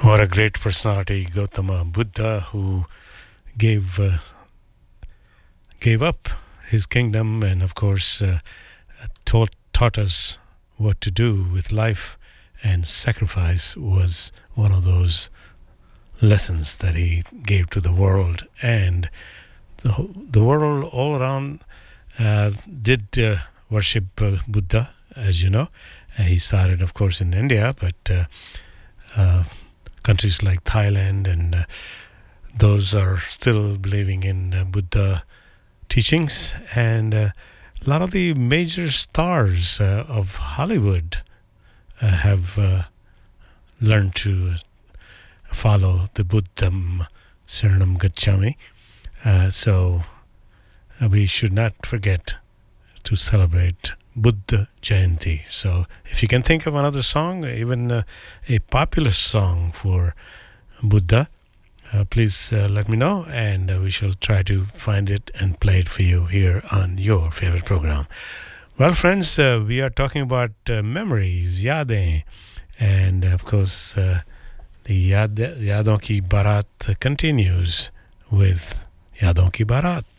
What a great personality, Gautama Buddha, who gave gave up his kingdom and, of course, taught us what to do with life. And sacrifice was one of those lessons that he gave to the world. And the world all around did worship Buddha, as you know. He started, of course, in India, but countries like Thailand and those are still believing in Buddha teachings. And a lot of the major stars of Hollywood have learned to follow the Buddham Saranam Gacchami. So we should not forget to celebrate Buddha Jayanti. So if you can think of another song, even a popular song for Buddha, please let me know, and we shall try to find it and play it for you here on your favorite program. Well, friends, we are talking about memories, yadein, and of course, the Yadon Ki Barat continues with Yadon Ki Barat.